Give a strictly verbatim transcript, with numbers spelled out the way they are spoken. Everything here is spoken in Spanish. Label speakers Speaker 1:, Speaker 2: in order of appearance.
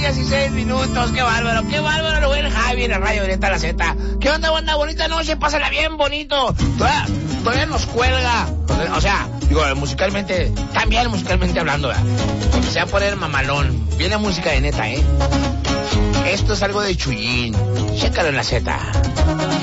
Speaker 1: dieciséis minutos. Qué bárbaro, qué bárbaro el buen Javi en el Radio Directa a la Z. ¿Qué onda, banda? Bonita noche, pásala bien bonito. Todavía, todavía nos cuelga. O sea, digo, musicalmente, también musicalmente hablando, ¿verdad? Porque se va a poner mamalón. Viene música de neta, ¿eh? Esto es algo de Chuyín. Chécalo en la Z.